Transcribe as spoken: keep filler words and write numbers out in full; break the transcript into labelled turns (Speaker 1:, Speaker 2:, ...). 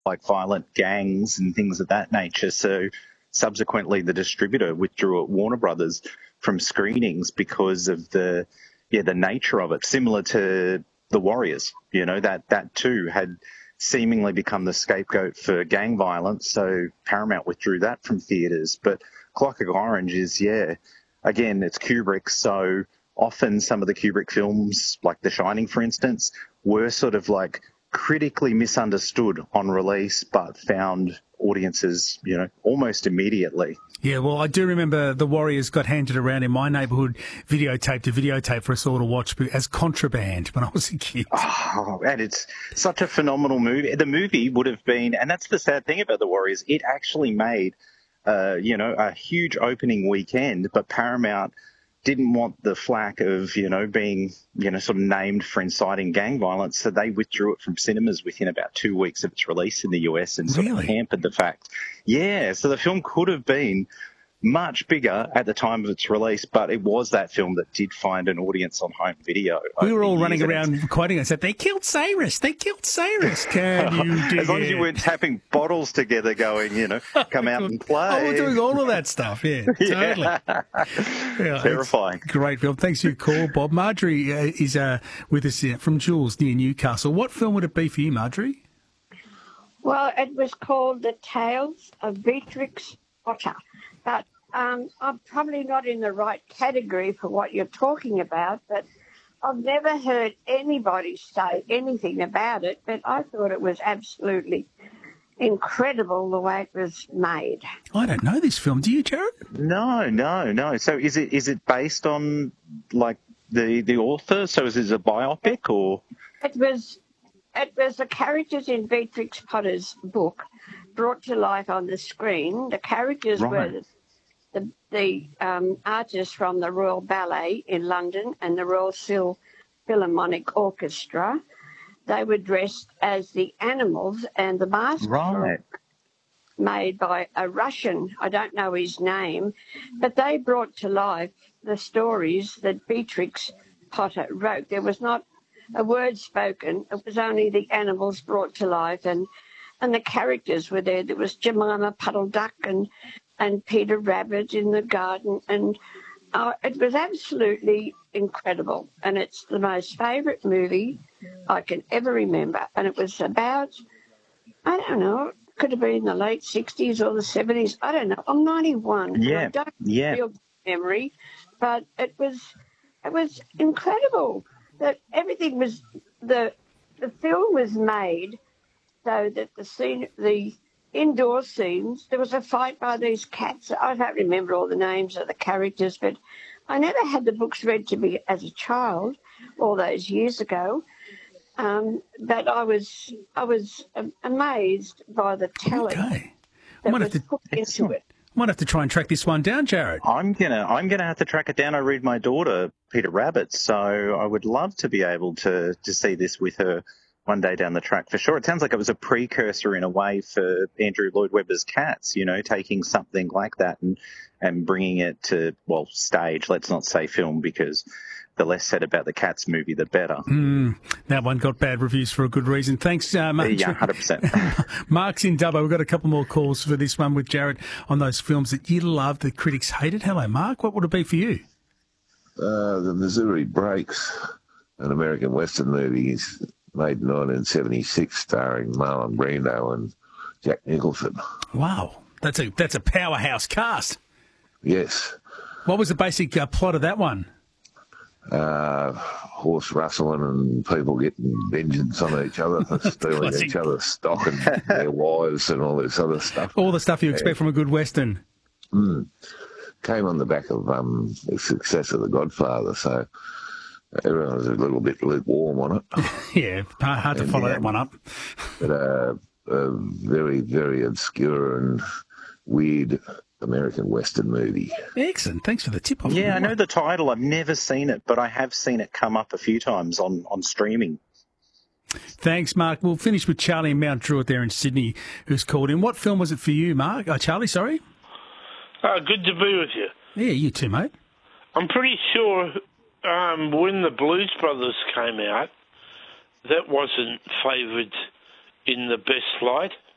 Speaker 1: like violent gangs and things of that nature. So subsequently, the distributor withdrew at Warner Brothers from screenings because of the yeah the nature of it. Similar to The Warriors, you know, that that too had seemingly become the scapegoat for gang violence. So Paramount withdrew that from theatres. But Clockwork Orange is yeah, again, it's Kubrick, so often some of the Kubrick films, like The Shining, for instance, were sort of like critically misunderstood on release, but found audiences, you know, almost immediately.
Speaker 2: Yeah, well, I do remember The Warriors got handed around in my neighbourhood, videotape to videotape for us all to watch as contraband when I was a kid.
Speaker 1: Oh, and it's such a phenomenal movie. The movie would have been, and that's the sad thing about The Warriors, it actually made, uh, you know, a huge opening weekend, but Paramount didn't want the flack of, you know, being, you know, sort of named for inciting gang violence, so they withdrew it from cinemas within about two weeks of its release in the U S and sort
Speaker 2: Really?
Speaker 1: of hampered the fact. Yeah, so the film could have been much bigger at the time of its release, but it was that film that did find an audience on home video.
Speaker 2: We were all running around quoting us that they killed Cyrus, they killed Cyrus. Can you dig
Speaker 1: As long
Speaker 2: it?
Speaker 1: as you weren't tapping bottles together going, you know, come out and play.
Speaker 2: Oh, we're doing all of that stuff, yeah, totally.
Speaker 1: Yeah.
Speaker 2: Yeah,
Speaker 1: Terrifying.
Speaker 2: Great film. Thanks for your call, Bob. Marjorie uh, is uh, with us uh, from Jules near Newcastle. What film would it be for you, Marjorie?
Speaker 3: Well, it was called The Tales of Beatrix Potter, but um, I'm probably not in the right category for what you're talking about, but I've never heard anybody say anything about it, but I thought it was absolutely incredible the way it was made.
Speaker 2: I don't know this film. Do you, Jared?
Speaker 1: No, no, no. So is it is it based on, like, the, the author? So is it a biopic or...?
Speaker 3: It was, it was the characters in Beatrix Potter's book brought to life on the screen. The characters
Speaker 1: Right.
Speaker 3: were the, the, the um, artists from the Royal Ballet in London and the Royal Sil- Philharmonic Orchestra. They were dressed as the animals, and the masks
Speaker 1: Right.
Speaker 3: were made by a Russian, I don't know his name, but they brought to life the stories that Beatrix Potter wrote. There was not a word spoken. It was only the animals brought to life, and and the characters were there. There was Jemima Puddle Duck and, and Peter Rabbit in the garden, and uh, it was absolutely incredible. And it's the most favourite movie I can ever remember. And it was about, I don't know, it could have been in the late sixties or the seventies. I don't know. I'm ninety-one. and
Speaker 1: Yeah,
Speaker 3: I don't
Speaker 1: yeah.
Speaker 3: have a real good memory, but it was it was incredible that everything was the the film was made so that the scene the indoor scenes, there was a fight by these cats. I don't remember all the names of the characters, but I never had the books read to me as a child all those years ago. Um, but I was I was um, amazed by the talent
Speaker 2: Okay. I
Speaker 3: that
Speaker 2: might
Speaker 3: was
Speaker 2: have to,
Speaker 3: put into it.
Speaker 2: might have to try and track this one down, Jared.
Speaker 1: I'm gonna I'm gonna have to track it down. I read my daughter Peter Rabbit, so I would love to be able to to see this with her one day down the track for sure. It sounds like it was a precursor in a way for Andrew Lloyd Webber's Cats, you know, taking something like that and and bringing it to, well, stage. Let's not say film, because the less said about the Cats movie, the better.
Speaker 2: Mm, that one got bad reviews for a good reason. Thanks, uh, Mark.
Speaker 1: Yeah, one hundred percent.
Speaker 2: Mark's in Dubbo. We've got a couple more calls for this one with Jared on those films that you loved, the critics hated. Hello, Mark. What would it be for you?
Speaker 4: Uh, the Missouri Breaks, an American Western movie made in nineteen seventy-six, starring Marlon Brando and Jack Nicholson.
Speaker 2: Wow, that's a that's a powerhouse cast.
Speaker 4: Yes.
Speaker 2: What was the basic uh, plot of that one?
Speaker 4: Uh, horse rustling and people getting vengeance on each other for stealing
Speaker 2: Classic.
Speaker 4: each other's stock and their wives and all this other stuff.
Speaker 2: All the stuff you expect from a good Western.
Speaker 4: Mm. Came on the back of um, the success of The Godfather, so everyone was a little bit lukewarm on it.
Speaker 2: Yeah, hard to
Speaker 4: And,
Speaker 2: follow
Speaker 4: yeah,
Speaker 2: that one up.
Speaker 4: But uh, a very, very obscure and weird American Western movie.
Speaker 2: Excellent. Thanks for the tip off.
Speaker 1: Yeah, I know the title. I've never seen it, but I have seen it come up a few times on, on streaming.
Speaker 2: Thanks, Mark. We'll finish with Charlie in Mount Druitt there in Sydney, who's called in. What film was it for you, Mark? Oh, Charlie, sorry?
Speaker 5: Uh, good to be with you.
Speaker 2: Yeah, you too, mate.
Speaker 5: I'm pretty sure um, when the Blues Brothers came out, that wasn't favoured in the best light.